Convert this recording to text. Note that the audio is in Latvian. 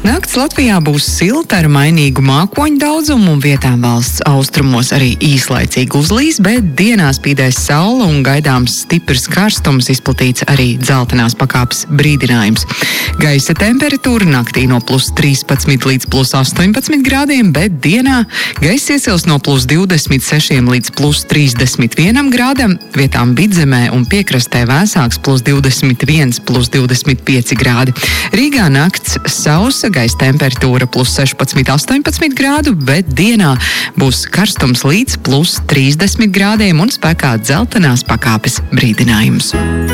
Nakts Latvijā būs silta ar mainīgu mākoņu daudzumu un vietām valsts austrumos arī īslaicīgi uzlīs, bet dienā spīdēs saule un gaidāms stiprs karstums, izplatīts arī dzeltenās pakāpes brīdinājums. Gaisa temperatūra naktī no +13 līdz +18 grādiem, bet dienā gaisa iesils no +26 līdz +31 grādam, vietām vidzemē un piekrastē vēsāks +21, +25 grādi. Rīgā nakts sausa, gaisa temperatūra +16-18 grādu, bet dienā būs karstums līdz +30 grādiem un spēkā dzeltenās pakāpes brīdinājums.